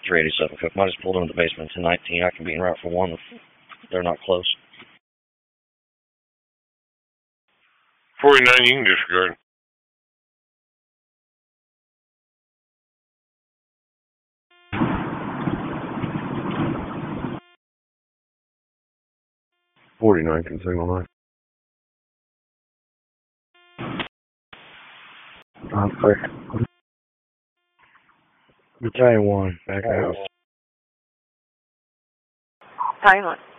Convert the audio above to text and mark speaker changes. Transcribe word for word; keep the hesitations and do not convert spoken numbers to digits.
Speaker 1: three eighty-seven Cook. I just pulled into the basement to nineteen. I can be en route for one if they're not close.
Speaker 2: forty-nine, you can disregard.
Speaker 3: forty-nine can signal nine.
Speaker 4: I'm quick. Battalion one, back out.
Speaker 5: Battalion one.